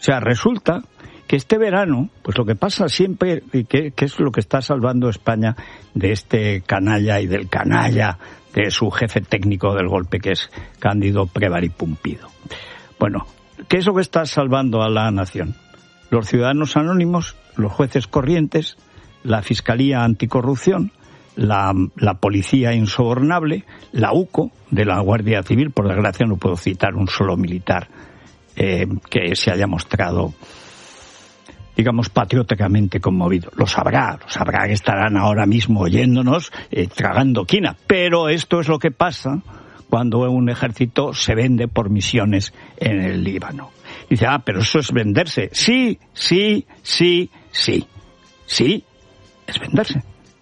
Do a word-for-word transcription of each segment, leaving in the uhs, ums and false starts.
sea, resulta que este verano, pues lo que pasa siempre, y que, que es lo que está salvando España de este canalla y del canalla de su jefe técnico del golpe, que es Cándido Prévary Pumpido. Bueno, ¿qué es lo que está salvando a la nación? Los ciudadanos anónimos, los jueces corrientes, la Fiscalía Anticorrupción, la, la Policía Insobornable, la U C O de la Guardia Civil. Por desgracia no puedo citar un solo militar eh, que se haya mostrado, digamos, patrióticamente conmovido. Lo sabrá, lo sabrá que estarán ahora mismo oyéndonos, eh, tragando quina. Pero esto es lo que pasa cuando un ejército se vende por misiones en el Líbano. Y dice, ah, pero eso es venderse. Sí, sí, sí, sí. Sí, es venderse.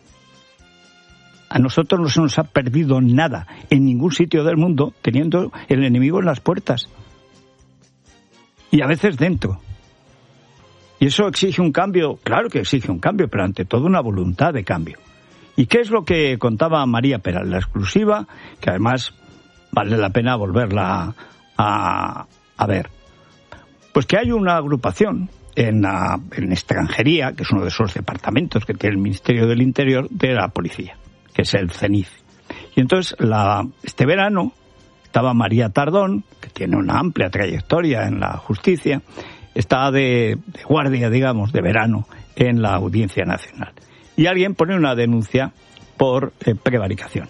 A nosotros no se nos ha perdido nada en ningún sitio del mundo teniendo el enemigo en las puertas. Y a veces dentro. ¿Y eso exige un cambio? Claro que exige un cambio, pero ante todo una voluntad de cambio. ¿Y qué es lo que contaba María Peral, la exclusiva, que además vale la pena volverla a, a ver? Pues que hay una agrupación en, la, en extranjería, que es uno de esos departamentos que tiene el Ministerio del Interior, de la policía, que es el CENIF. Y entonces, la, este verano, estaba María Tardón, que tiene una amplia trayectoria en la justicia, está de, de guardia, digamos, de verano, en la Audiencia Nacional. Y alguien pone una denuncia por eh, prevaricación.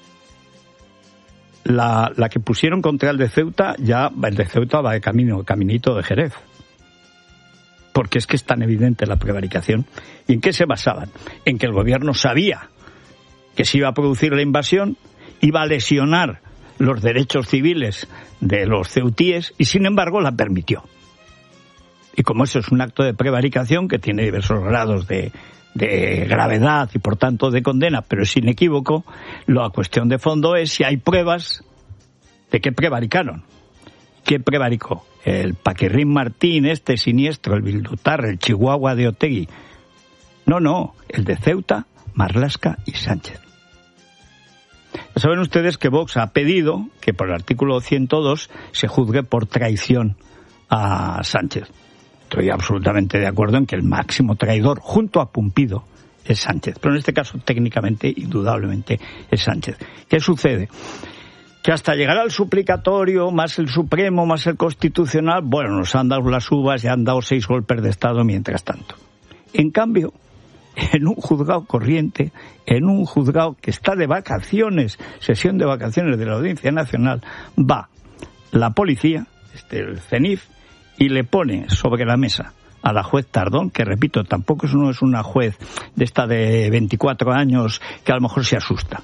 La, la que pusieron contra el de Ceuta, ya el de Ceuta va de camino, caminito de Jerez. Porque es que es tan evidente la prevaricación. ¿Y en qué se basaban? En que el gobierno sabía que se iba a producir la invasión, iba a lesionar los derechos civiles de los ceutíes y, sin embargo, la permitió. Y como eso es un acto de prevaricación que tiene diversos grados de, de gravedad y, por tanto, de condena, pero es inequívoco, la cuestión de fondo es si hay pruebas de que prevaricaron. ¿Qué prevaricó? El Paquirrín Martín, este siniestro, el Bildutar, el Chihuahua de Otegui. No, no, el de Ceuta, Marlaska y Sánchez. Saben ustedes que Vox ha pedido que por el artículo ciento dos se juzgue por traición a Sánchez. Estoy absolutamente de acuerdo en que el máximo traidor, junto a Pumpido, es Sánchez. Pero en este caso, técnicamente, indudablemente, es Sánchez. ¿Qué sucede? Que hasta llegar al suplicatorio, más el Supremo, más el Constitucional, bueno, nos han dado las uvas y han dado seis golpes de Estado mientras tanto. En cambio, en un juzgado corriente, en un juzgado que está de vacaciones, sesión de vacaciones de la Audiencia Nacional, va la policía, este, el CENIF, y le pone sobre la mesa a la juez Tardón, que repito, tampoco es, no es una juez de esta de veinticuatro años que a lo mejor se asusta.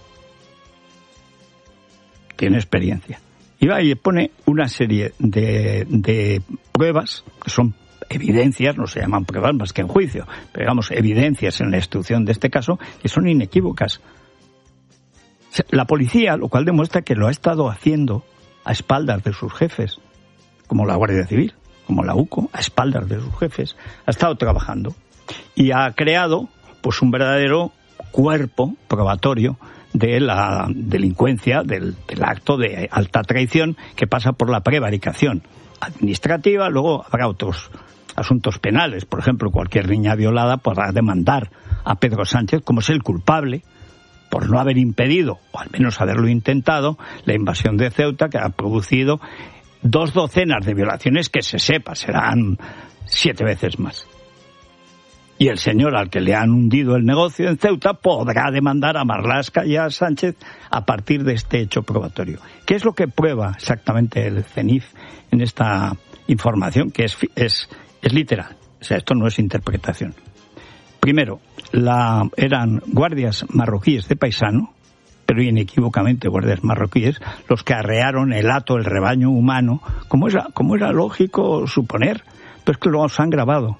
Tiene experiencia. Y va y le pone una serie de, de pruebas, que son evidencias, no se llaman pruebas más que en juicio, pero digamos evidencias en la instrucción de este caso, que son inequívocas. La policía, lo cual demuestra que lo ha estado haciendo a espaldas de sus jefes, como la Guardia Civil, como la U C O, a espaldas de sus jefes, ha estado trabajando y ha creado pues un verdadero cuerpo probatorio de la delincuencia, del, del acto de alta traición que pasa por la prevaricación administrativa. Luego habrá otros asuntos penales. Por ejemplo, cualquier niña violada podrá demandar a Pedro Sánchez como es el culpable por no haber impedido, o al menos haberlo intentado, la invasión de Ceuta, que ha producido dos docenas de violaciones que se sepa, serán siete veces más. Y el señor al que le han hundido el negocio en Ceuta podrá demandar a Marlaska y a Sánchez a partir de este hecho probatorio. ¿Qué es lo que prueba exactamente el CENIF en esta información? Que es, es, es literal. O sea, esto no es interpretación. Primero, la, eran guardias marroquíes de paisano, pero inequívocamente guardias marroquíes, los que arrearon el hato, el rebaño humano, como era, como era lógico suponer, pero es que lo han grabado.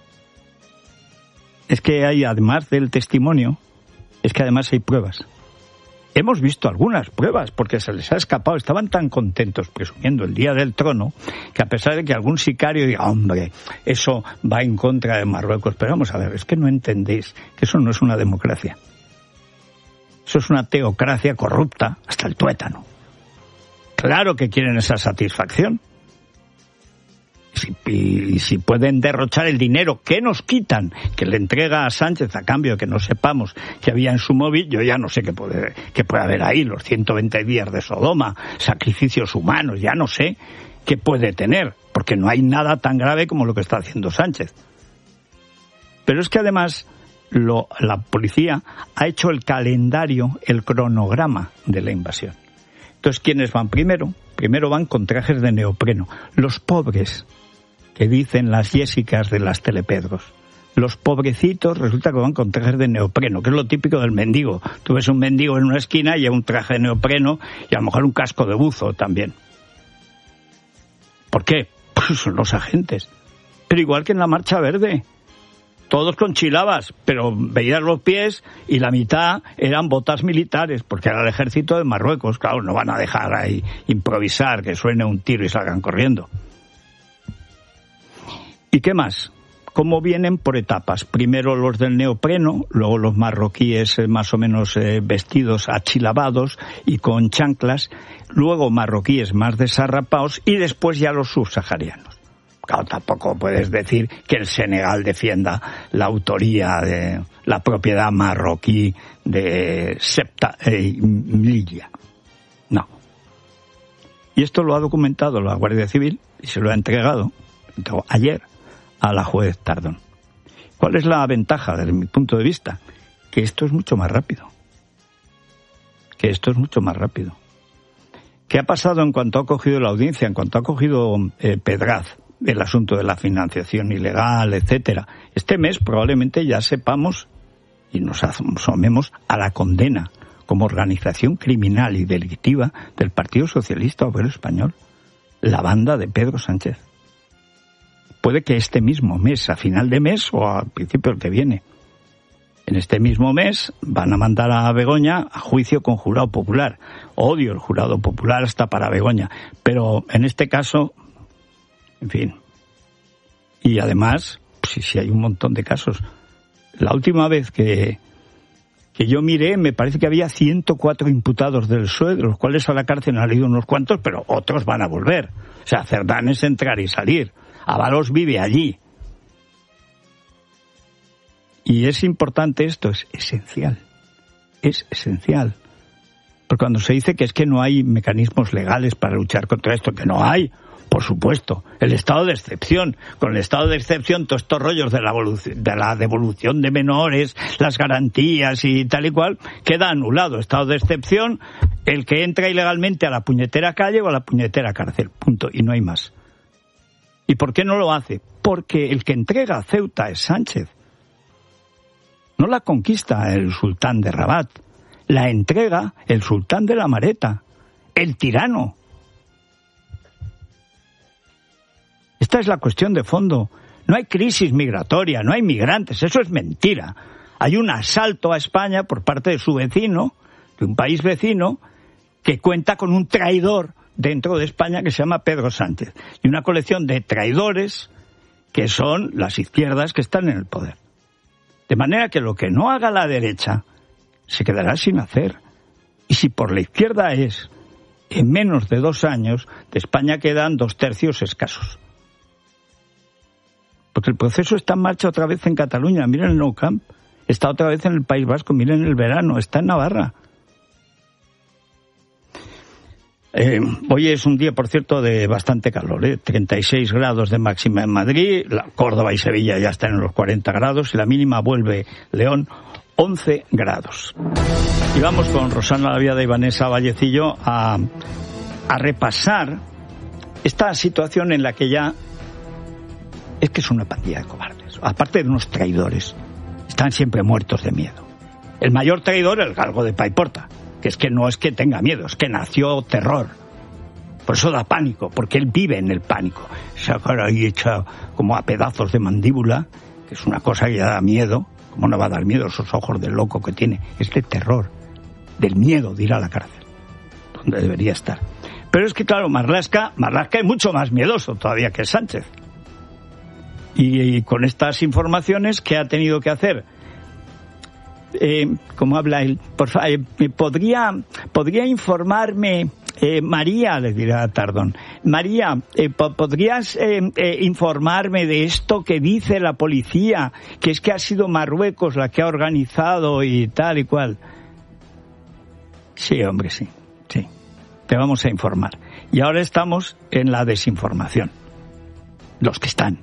Es que hay, además del testimonio, es que además hay pruebas. Hemos visto algunas pruebas, porque se les ha escapado. Estaban tan contentos presumiendo el día del trono, que a pesar de que algún sicario diga, hombre, eso va en contra de Marruecos. Pero vamos a ver, es que no entendéis que eso no es una democracia. Eso es una teocracia corrupta hasta el tuétano. Claro que quieren esa satisfacción. Si, y, y si pueden derrochar el dinero que nos quitan, que le entrega a Sánchez a cambio de que no sepamos que había en su móvil, yo ya no sé qué puede, qué puede haber ahí, los ciento veinte días de Sodoma, sacrificios humanos, ya no sé qué puede tener, porque no hay nada tan grave como lo que está haciendo Sánchez. Pero es que además lo, la policía ha hecho el calendario, el cronograma de la invasión. Entonces, ¿quiénes van primero? Primero van con trajes de neopreno. Los pobres, que dicen las Jessicas de las telepedros. Los pobrecitos resulta que van con trajes de neopreno, que es lo típico del mendigo. Tú ves un mendigo en una esquina y lleva un traje de neopreno y a lo mejor un casco de buzo también. ¿Por qué? Pues son los agentes. Pero igual que en la Marcha Verde. Todos con chilabas, pero veías los pies y la mitad eran botas militares, porque era el ejército de Marruecos. Claro, no van a dejar ahí improvisar, que suene un tiro y salgan corriendo. ¿Y qué más? ¿Cómo vienen? Por etapas. Primero los del neopreno, luego los marroquíes eh, más o menos eh, vestidos achilabados y con chanclas, luego marroquíes más desarrapados y después ya los subsaharianos. Claro, tampoco puedes decir que el Senegal defienda la autoría de la propiedad marroquí de Septa eh, Melilla. No. Y esto lo ha documentado la Guardia Civil y se lo ha entregado ayer a la juez Tardón. ¿Cuál es la ventaja desde mi punto de vista? Que esto es mucho más rápido. Que esto es mucho más rápido. ¿Qué ha pasado en cuanto ha cogido la audiencia, en cuanto ha cogido eh, Pedraz? El asunto de la financiación ilegal, etcétera. Este mes probablemente ya sepamos y nos asomemos a la condena como organización criminal y delictiva del Partido Socialista Obrero Español, la banda de Pedro Sánchez. Puede que este mismo mes, a final de mes o al principio del que viene, en este mismo mes van a mandar a Begoña a juicio con jurado popular. Odio el jurado popular hasta para Begoña, pero en este caso, en fin. Y además, sí, sí hay un montón de casos. La última vez que, que yo miré, me parece que había ciento cuatro imputados del P S O E, de los cuales a la cárcel han ido unos cuantos, pero otros van a volver. O sea, Cerdán es entrar y salir. Ábalos vive allí. Y es importante esto, es esencial. Es esencial. Porque cuando se dice que es que no hay mecanismos legales para luchar contra esto, que no hay, por supuesto, el estado de excepción. Con el estado de excepción, todos estos rollos de la, de la devolución de menores, las garantías y tal y cual, queda anulado. Estado de excepción, el que entra ilegalmente a la puñetera calle o a la puñetera cárcel. Punto. Y no hay más. ¿Y por qué no lo hace? Porque el que entrega a Ceuta es Sánchez. No la conquista el sultán de Rabat. La entrega el sultán de la Mareta. El tirano. Esta es la cuestión de fondo. No hay crisis migratoria, no hay migrantes, eso es mentira. Hay un asalto a España por parte de su vecino, de un país vecino, que cuenta con un traidor dentro de España que se llama Pedro Sánchez. Y una colección de traidores que son las izquierdas que están en el poder. De manera que lo que no haga la derecha se quedará sin hacer. Y si por la izquierda es, en menos de dos años, de España quedan dos tercios escasos. Porque el proceso está en marcha otra vez en Cataluña, miren el Nou Camp, está otra vez en el País Vasco, miren el verano, está en Navarra. Eh, hoy es un día, por cierto, de bastante calor, ¿eh? treinta y seis grados de máxima en Madrid, la Córdoba y Sevilla ya están en los cuarenta grados y la mínima vuelve León, once grados. Y vamos con Rosana Laviada y Vanessa Vallecillo a, a repasar esta situación en la que ya es que es una pandilla de cobardes, aparte de unos traidores, están siempre muertos de miedo. El mayor traidor, el galgo de Paiporta, que es que no es que tenga miedo, es que nació terror. Por eso da pánico, porque él vive en el pánico. Esa cara ahí hecha como a pedazos de mandíbula, que es una cosa que ya da miedo. ¿Cómo no va a dar miedo esos ojos de loco que tiene? Es de terror, del miedo de ir a la cárcel, donde debería estar. Pero es que, claro, Marlaska, Marlaska es mucho más miedoso todavía que Sánchez. Y, y con estas informaciones, ¿qué ha tenido que hacer? eh, como habla él, por favor, eh, podría, podría informarme, eh, María, le dirá Tardón, María, eh, ¿podrías eh, eh, informarme de esto que dice la policía, que es que ha sido Marruecos la que ha organizado y tal y cual? Sí, hombre, sí, sí, te vamos a informar. Y ahora estamos en la desinformación, los que están.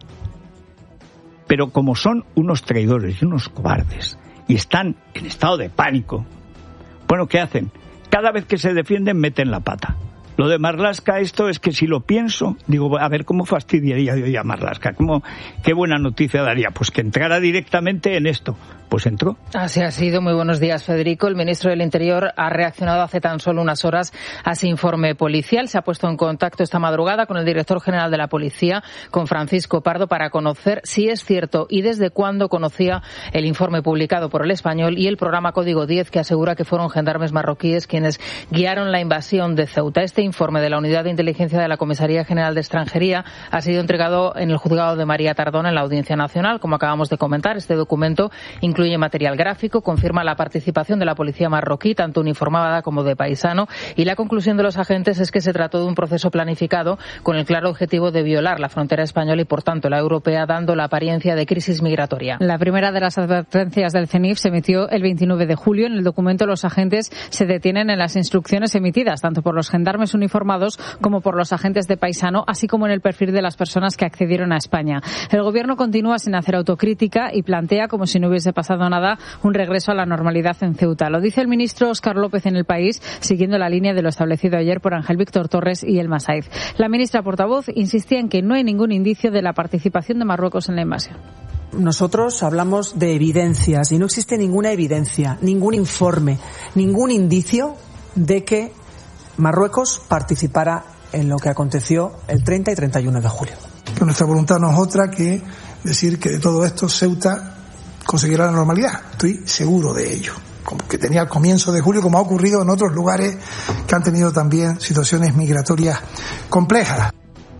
Pero como son unos traidores y unos cobardes, y están en estado de pánico, bueno, ¿qué hacen? Cada vez que se defienden meten la pata. Lo de Marlaska, esto es que si lo pienso, digo, a ver, ¿cómo fastidiaría yo a Marlaska? ¿Cómo, qué buena noticia daría? Pues que entrara directamente en esto. Pues entró. Así ha sido. Muy buenos días, Federico. El ministro del Interior ha reaccionado hace tan solo unas horas a ese informe policial. Se ha puesto en contacto esta madrugada con el director general de la Policía, con Francisco Pardo, para conocer si es cierto y desde cuándo conocía el informe publicado por El Español y el programa Código diez, que asegura que fueron gendarmes marroquíes quienes guiaron la invasión de Ceuta. Este informe de la Unidad de Inteligencia de la Comisaría General de Extranjería ha sido entregado en el juzgado de María Tardón en la Audiencia Nacional. Como acabamos de comentar, este documento incluye Incluye material gráfico, confirma la participación de la policía marroquí, tanto uniformada como de paisano, y la conclusión de los agentes es que se trató de un proceso planificado con el claro objetivo de violar la frontera española y, por tanto, la europea, dando la apariencia de crisis migratoria. La primera de las advertencias del CENIF se emitió el veintinueve de julio. En el documento, los agentes se detienen en las instrucciones emitidas, tanto por los gendarmes uniformados como por los agentes de paisano, así como en el perfil de las personas que accedieron a España. El Gobierno continúa sin hacer autocrítica y plantea, como si no hubiese pasado nada, un regreso a la normalidad en Ceuta. Lo dice el ministro Óscar López en El País, siguiendo la línea de lo establecido ayer por Ángel Víctor Torres y Elma Saiz. La ministra portavoz insistía en que no hay ningún indicio de la participación de Marruecos en la invasión. Nosotros hablamos de evidencias y no existe ninguna evidencia, ningún informe, ningún indicio de que Marruecos participara en lo que aconteció el treinta y treinta y uno de julio. Que nuestra voluntad no es otra que decir que de todo esto Ceuta conseguirá la normalidad. Estoy seguro de ello. Como que tenía al comienzo de julio, como ha ocurrido en otros lugares que han tenido también situaciones migratorias complejas.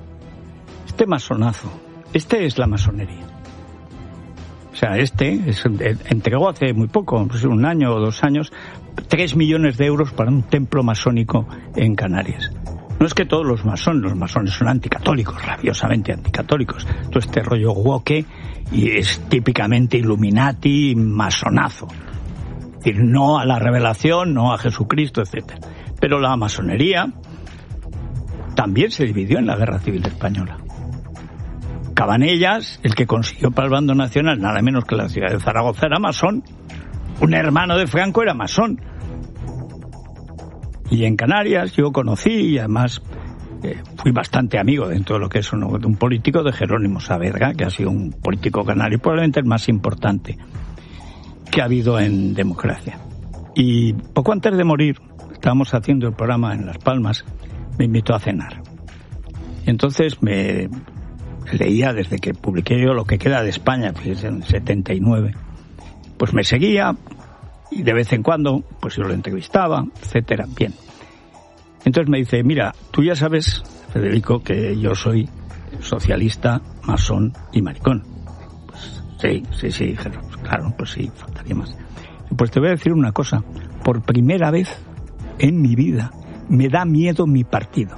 Este masonazo, este es la masonería. O sea, este es, entregó hace muy poco, pues un año o dos años, tres millones de euros para un templo masónico en Canarias. No es que todos los masones, los masones son anticatólicos, rabiosamente anticatólicos. Todo este rollo woke y es típicamente Illuminati, masonazo. Es decir, no a la revelación, no a Jesucristo, etcétera. Pero la masonería también se dividió en la Guerra Civil Española. Cabanellas, el que consiguió para el bando nacional nada menos que la ciudad de Zaragoza, era masón. Un hermano de Franco era masón. Y en Canarias yo conocí, y además eh, fui bastante amigo dentro de lo que es un, un político, de Jerónimo Saavedra, que ha sido un político canario, probablemente el más importante que ha habido en democracia. Y poco antes de morir, estábamos haciendo el programa en Las Palmas, me invitó a cenar. Y entonces me leía desde que publiqué yo Lo que queda de España, fíjese, en setenta y nueve, pues me seguía. Y de vez en cuando, pues yo lo entrevistaba, etcétera. Bien. Entonces me dice, mira, tú ya sabes, Federico, que yo soy socialista, masón y maricón. Pues sí, sí, sí, claro, pues sí, faltaría más. Pues te voy a decir una cosa. Por primera vez en mi vida me da miedo mi partido.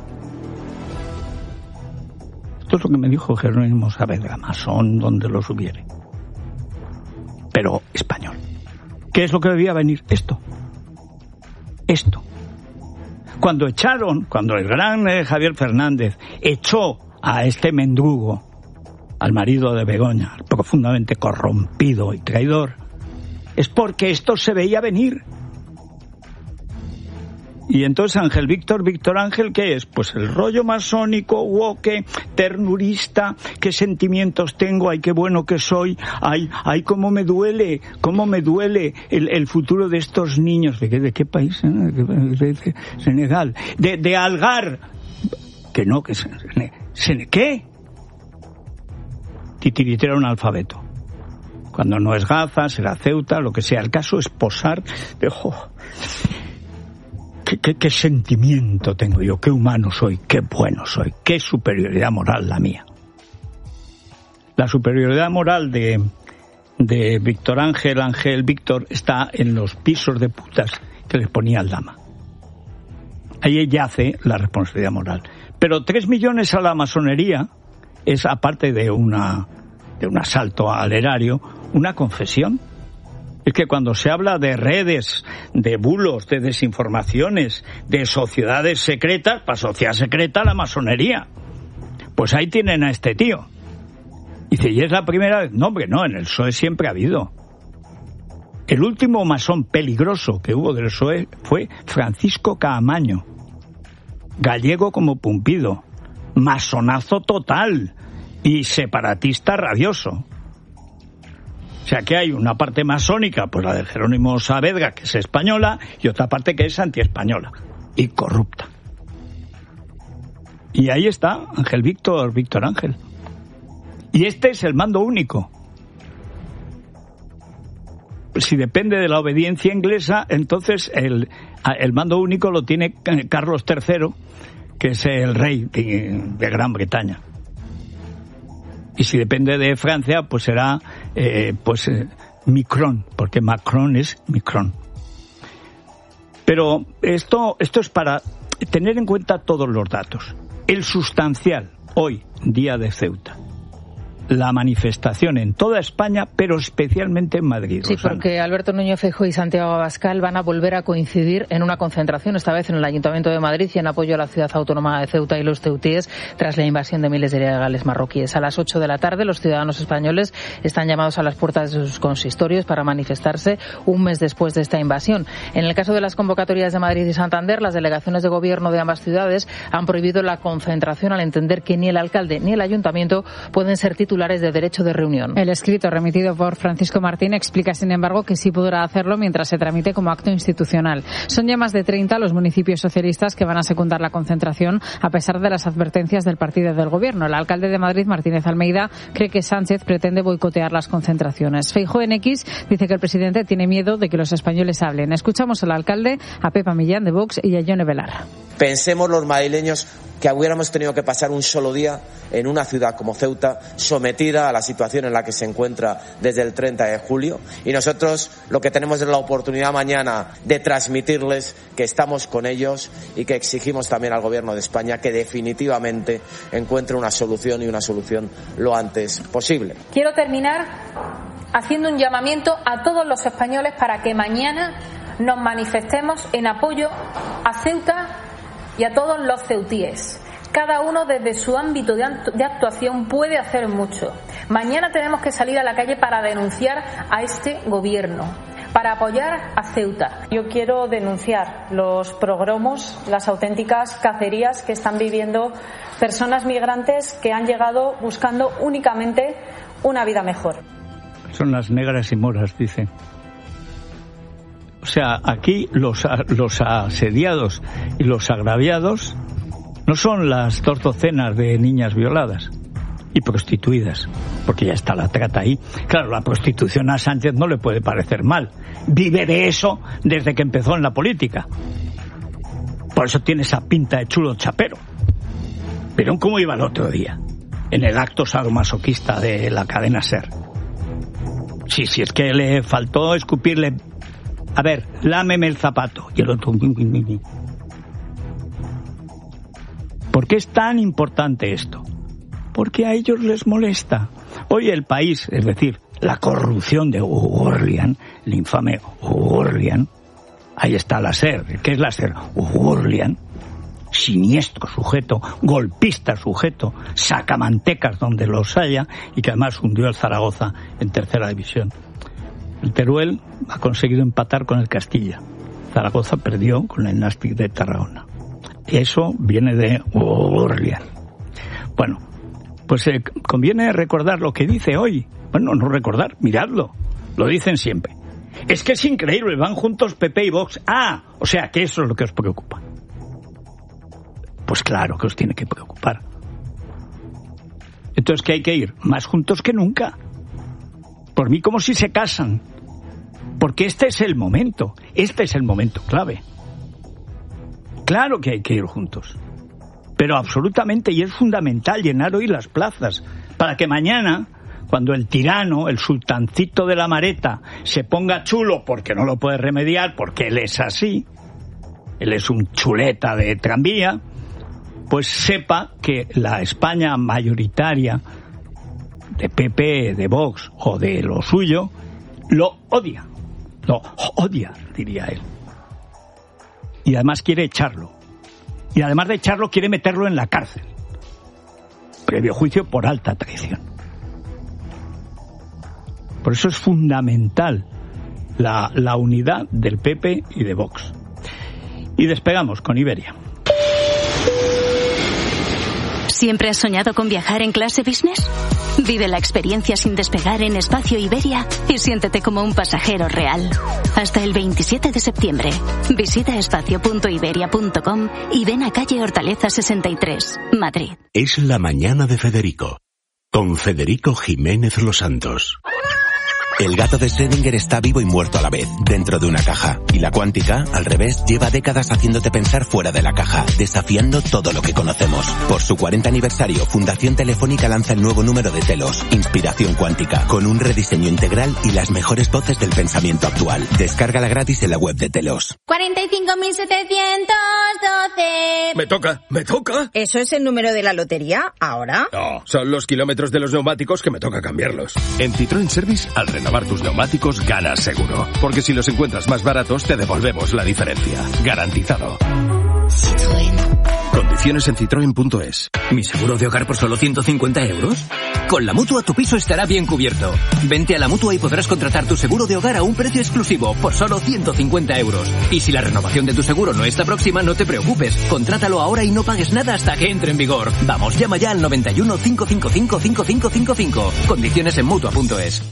Esto es lo que me dijo Jerónimo Saavedra, masón donde los hubiere. Pero español. ¿Qué es lo que debía venir? Esto. Esto. Cuando echaron, cuando el gran eh, Javier Fernández echó a este mendrugo, al marido de Begoña, profundamente corrompido y traidor, es porque esto se veía venir. Y entonces Ángel Víctor, Víctor Ángel, ¿qué es? Pues el rollo masónico, woke, ternurista, qué sentimientos tengo, ay, qué bueno que soy, ay, ay, cómo me duele, cómo me duele el, el futuro de estos niños. ¿De qué, de qué país? ¿Eh? ¿De, de, de Senegal. De, de Algar. Que no, que... Sene, ¿Qué? Titiritero un alfabeto. Cuando no es Gaza, será Ceuta, lo que sea. El caso es posar de... Oh, ¿Qué, qué, qué sentimiento tengo yo, qué humano soy, qué bueno soy, qué superioridad moral la mía. La superioridad moral de, de Víctor Ángel, Ángel Víctor, está en los pisos de putas que les ponía Aldama. Ahí yace la responsabilidad moral. Pero tres millones a la masonería es, aparte de una de un asalto al erario, una confesión. Es que cuando se habla de redes, de bulos, de desinformaciones, de sociedades secretas, para sociedad secreta la masonería. Pues ahí tienen a este tío. Dice, ¿y es la primera vez? No, hombre, no, en el P S O E siempre ha habido. El último masón peligroso que hubo del P S O E fue Francisco Caamaño, gallego como Pumpido, masonazo total y separatista rabioso. O sea que hay una parte masónica, pues la de Jerónimo Saavedra, que es española, y otra parte que es antiespañola y corrupta. Y ahí está Ángel Víctor, Víctor Ángel. Y este es el mando único. Si depende de la obediencia inglesa, entonces el, el mando único lo tiene Carlos tercero, que es el rey de, de Gran Bretaña. Y si depende de Francia, pues será eh, pues eh, Macron, porque Macron es Macron. Pero esto, esto es para tener en cuenta todos los datos. El sustancial, hoy, día de Ceuta. La manifestación en toda España, pero especialmente en Madrid. Sí, Rosana. Porque Alberto Núñez Feijóo y Santiago Abascal van a volver a coincidir en una concentración, esta vez en el Ayuntamiento de Madrid y en apoyo a la ciudad autónoma de Ceuta y los ceutíes tras la invasión de miles de ilegales marroquíes. A las ocho de la tarde los ciudadanos españoles están llamados a las puertas de sus consistorios para manifestarse un mes después de esta invasión. En el caso de las convocatorias de Madrid y Santander, las delegaciones de gobierno de ambas ciudades han prohibido la concentración al entender que ni el alcalde ni el ayuntamiento pueden ser titulares de derecho de reunión. El escrito remitido por Francisco Martín explica, sin embargo, que sí podrá hacerlo mientras se tramite como acto institucional. Son ya más de treinta los municipios socialistas que van a secundar la concentración a pesar de las advertencias del partido del gobierno. El alcalde de Madrid, Martínez Almeida, cree que Sánchez pretende boicotear las concentraciones. Feijóo en X dice que el presidente tiene miedo de que los españoles hablen. Escuchamos al alcalde, a Pepa Millán de Vox y a Yone Belar. Pensemos los madrileños que hubiéramos tenido que pasar un solo día en una ciudad como Ceuta, sometida a la situación en la que se encuentra desde el treinta de julio. Y nosotros lo que tenemos es la oportunidad mañana de transmitirles que estamos con ellos y que exigimos también al Gobierno de España que definitivamente encuentre una solución y una solución lo antes posible. Quiero terminar haciendo un llamamiento a todos los españoles para que mañana nos manifestemos en apoyo a Ceuta y a todos los ceutíes. Cada uno desde su ámbito de actuación puede hacer mucho. Mañana tenemos que salir a la calle para denunciar a este gobierno, para apoyar a Ceuta. Yo quiero denunciar los pogromos, las auténticas cacerías que están viviendo personas migrantes que han llegado buscando únicamente una vida mejor. Son las negras y moras, dice. O sea, aquí los, los asediados y los agraviados no son las dos docenas de niñas violadas y prostituidas, porque ya está la trata ahí. Claro, la prostitución a Sánchez no le puede parecer mal. Vive de eso desde que empezó en la política. Por eso tiene esa pinta de chulo chapero. ¿Vieron cómo iba el otro día? En el acto sadomasoquista de la cadena SER. Sí, sí, es que le faltó escupirle... A ver, lámeme el zapato. Y el otro... ¿Por qué es tan importante esto? Porque a ellos les molesta. Hoy el país, es decir, la corrupción de O'Gorlian, el infame O'Gorlian, ahí está la SER. ¿Qué es la SER? O'Gorlian, siniestro sujeto, golpista sujeto, sacamantecas donde los haya, y que además hundió el Zaragoza en tercera división. El Teruel ha conseguido empatar con el Castilla. Zaragoza perdió con el Nàstic de Tarragona. Eso viene de O'Gorlian. Bueno, pues eh, conviene recordar lo que dice hoy. Bueno, no recordar, miradlo. Lo dicen siempre. Es que es increíble, van juntos P P y Vox. Ah, o sea que eso es lo que os preocupa. Pues claro que os tiene que preocupar. Entonces, ¿qué hay que ir? Más juntos que nunca. Por mí, como si se casan. Porque este es el momento. Este es el momento clave. Claro que hay que ir juntos. Pero absolutamente, y es fundamental llenar hoy las plazas. Para que mañana, cuando el tirano, el sultancito de la Mareta, se ponga chulo porque no lo puede remediar, porque él es así, él es un chuleta de tranvía, pues sepa que la España mayoritaria de P P, de Vox o de lo suyo, lo odia, lo odia, diría él. Y además quiere echarlo. Y además de echarlo, quiere meterlo en la cárcel. Previo juicio por alta traición. Por eso es fundamental la, la unidad del P P y de Vox. Y despegamos con Iberia. ¿Siempre has soñado con viajar en clase business? Vive la experiencia sin despegar en Espacio Iberia y siéntete como un pasajero real. Hasta el veintisiete de septiembre. Visita espacio punto iberia punto com y ven a calle Hortaleza sesenta y tres, Madrid. Es la mañana de Federico, con Federico Jiménez Los Santos. El gato de Schrödinger está vivo y muerto a la vez, dentro de una caja. Y la cuántica, al revés, lleva décadas haciéndote pensar fuera de la caja, desafiando todo lo que conocemos. Por su cuarenta aniversario, Fundación Telefónica lanza el nuevo número de Telos, Inspiración Cuántica, con un rediseño integral y las mejores voces del pensamiento actual. Descárgala gratis en la web de Telos. cuarenta y cinco mil setecientos doce. Me toca, me toca. ¿Eso es el número de la lotería ahora? No, son los kilómetros de los neumáticos que me toca cambiarlos. En Citroën Service, al renovar tus neumáticos, ganas seguro. Porque si los encuentras más baratos, te devolvemos la diferencia. Garantizado. Citroën. Condiciones en citroen punto es. ¿Mi seguro de hogar por solo ciento cincuenta euros? Con la Mutua tu piso estará bien cubierto. Vente a la Mutua y podrás contratar tu seguro de hogar a un precio exclusivo por solo ciento cincuenta euros. Y si la renovación de tu seguro no está próxima, no te preocupes. Contrátalo ahora y no pagues nada hasta que entre en vigor. Vamos, llama ya al noventa y uno, cinco cinco cinco, cinco cinco cinco cinco. Condiciones en mutua punto es.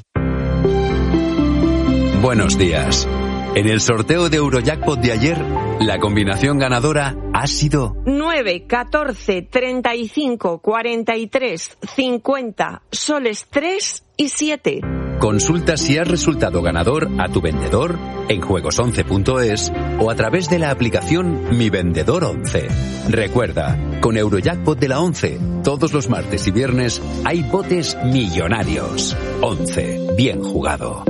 Buenos días. En el sorteo de Eurojackpot de ayer, la combinación ganadora ha sido nueve, catorce, treinta y cinco, cuarenta y tres, cincuenta, soles tres y siete. Consulta si has resultado ganador a tu vendedor en juegos once punto es o a través de la aplicación Mi Vendedor once. Recuerda, con Eurojackpot de la once, todos los martes y viernes hay botes millonarios. once. Bien jugado.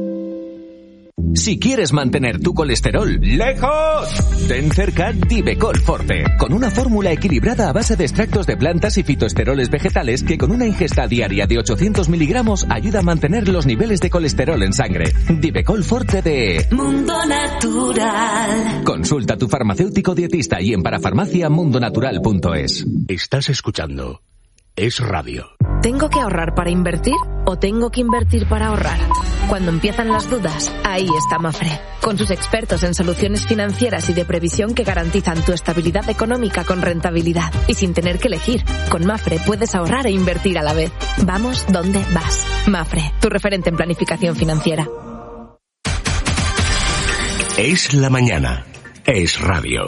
Si quieres mantener tu colesterol lejos, ten cerca Divecol Forte, con una fórmula equilibrada a base de extractos de plantas y fitoesteroles vegetales que con una ingesta diaria de ochocientos miligramos ayuda a mantener los niveles de colesterol en sangre. Divecol Forte de Mundo Natural. Consulta a tu farmacéutico dietista y en parafarmacia mundo natural punto es. Estás escuchando Es Radio. ¿Tengo que ahorrar para invertir o tengo que invertir para ahorrar? Cuando empiezan las dudas, ahí está Mafre, con sus expertos en soluciones financieras y de previsión que garantizan tu estabilidad económica con rentabilidad y sin tener que elegir. Con Mafre puedes ahorrar e invertir a la vez. Vamos donde vas. Mafre, tu referente en planificación financiera. Es la mañana. Es Radio.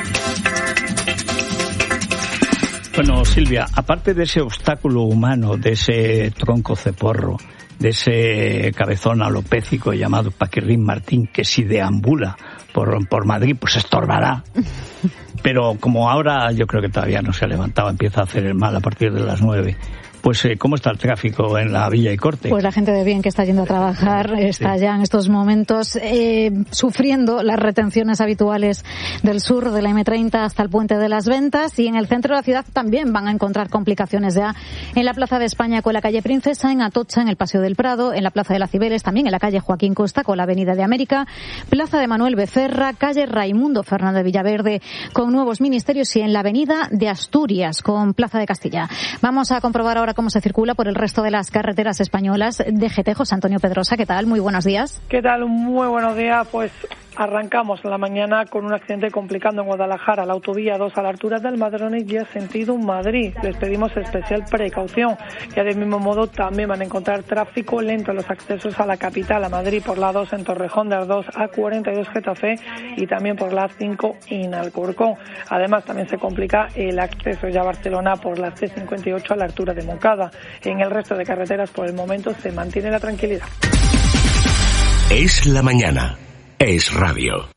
Bueno, Silvia, aparte de ese obstáculo humano, de ese tronco ceporro, de ese cabezón alopécico llamado Paquirrín Martín, que si deambula por, por Madrid, pues estorbará. Pero como ahora yo creo que todavía no se ha levantado, empieza a hacer el mal a partir de las nueve. Pues, ¿cómo está el tráfico en la Villa y Corte? Pues la gente de bien que está yendo a trabajar está sí. ya en estos momentos eh, sufriendo las retenciones habituales del sur de la eme treinta hasta el Puente de las Ventas, y en el centro de la ciudad también van a encontrar complicaciones ya en la Plaza de España con la calle Princesa, en Atocha, en el Paseo del Prado, en la Plaza de las Cibeles, también en la calle Joaquín Costa con la Avenida de América, Plaza de Manuel Becerra, calle Raimundo Fernández Villaverde con Nuevos Ministerios y en la Avenida de Asturias con Plaza de Castilla. Vamos a comprobar ahora cómo se circula por el resto de las carreteras españolas. D G T, José Antonio Pedrosa, ¿qué tal? Muy buenos días. ¿Qué tal? Muy buenos días. Pues arrancamos la mañana con un accidente complicando en Guadalajara, la autovía dos a la altura del Madrones y sentido Madrid. Les pedimos especial precaución. Y del mismo modo también van a encontrar tráfico lento en los accesos a la capital, a Madrid, por la dos en Torrejón de Ardoz, A cuarenta y dos Getafe y también por la cinco en Alcorcón. Además también se complica el acceso ya a Barcelona por la ce cincuenta y ocho a la altura de Moncada. En el resto de carreteras por el momento se mantiene la tranquilidad. Es la mañana. Es Radio.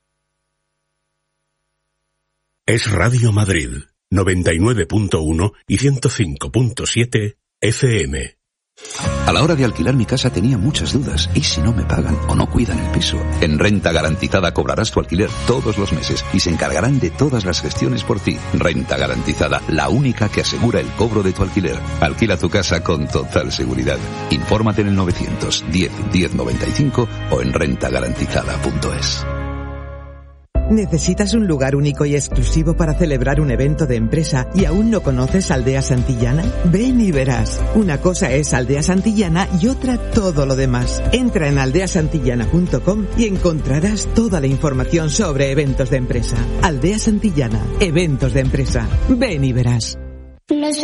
Es Radio Madrid, noventa y nueve punto uno y ciento cinco punto siete F M. A la hora de alquilar mi casa tenía muchas dudas. ¿Y si no me pagan o no cuidan el piso? En Renta Garantizada cobrarás tu alquiler todos los meses y se encargarán de todas las gestiones por ti. Renta Garantizada, la única que asegura el cobro de tu alquiler. Alquila tu casa con total seguridad. Infórmate en el novecientos diez diez noventa y cinco o en renta garantizada punto es. ¿Necesitas un lugar único y exclusivo para celebrar un evento de empresa y aún no conoces Aldea Santillana? Ven y verás. Una cosa es Aldea Santillana y otra todo lo demás. Entra en aldea santillana punto com y encontrarás toda la información sobre eventos de empresa. Aldea Santillana, eventos de empresa. Ven y verás.